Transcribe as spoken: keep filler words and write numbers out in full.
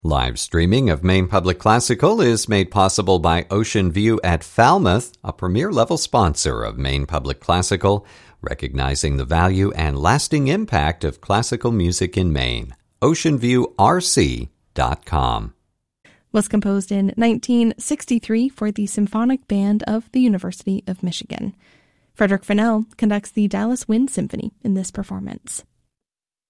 Live streaming of Maine Public Classical is made possible by Ocean View at Falmouth, a premier-level sponsor of Maine Public Classical, recognizing the value and lasting impact of classical music in Maine. ocean view r c dot com. Was composed in nineteen sixty-three for the Symphonic Band of the University of Michigan. Frederick Fennell conducts the Dallas Wind Symphony in this performance.